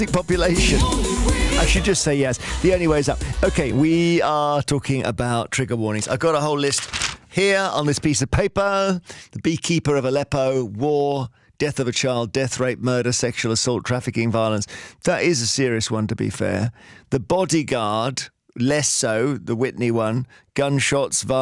population. I should just say yes. The only way is up. Okay, we are talking about trigger warnings. I've got a whole list here on this piece of paper. The beekeeper of Aleppo, war, death of a child, death, rape, murder, sexual assault, trafficking, violence. That is a serious one, to be fair. The bodyguard, less so, the Whitney one, gunshots, violence.